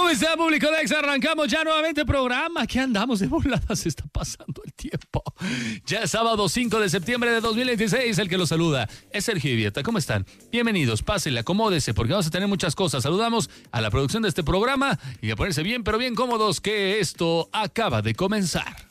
¿Cómo está, público de Ex? Arrancamos ya nuevamente programa. ¿Qué andamos de volada? Se está pasando el tiempo. Ya es sábado 5 de septiembre de 2026. El que los saluda es Sergio Ibieta. ¿Cómo están? Bienvenidos, pásenle, acomódese, porque vamos a tener muchas cosas. Saludamos a la producción de este programa y a ponerse bien, pero bien cómodos, que esto acaba de comenzar.